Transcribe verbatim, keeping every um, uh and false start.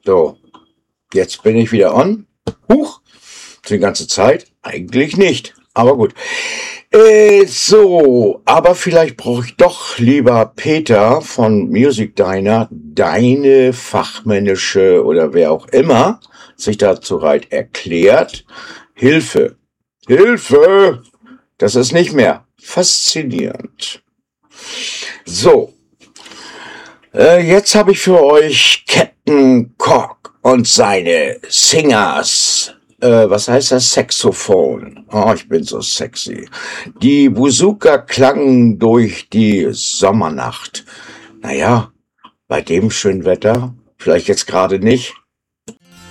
So, jetzt bin ich wieder on. Huch, die ganze Zeit? Eigentlich nicht, aber gut. Äh, so, aber vielleicht brauche ich doch, lieber Peter von Music Diner, deine fachmännische oder wer auch immer sich dazu bereit erklärt, Hilfe. Hilfe! Das ist nicht mehr faszinierend. So, äh, jetzt habe ich für euch Captain Cork und seine Singers. Äh, was heißt das? Saxophon. Oh, ich bin so sexy. Die Buzuka klangen durch die Sommernacht. Naja, bei dem schönen Wetter, vielleicht jetzt gerade nicht,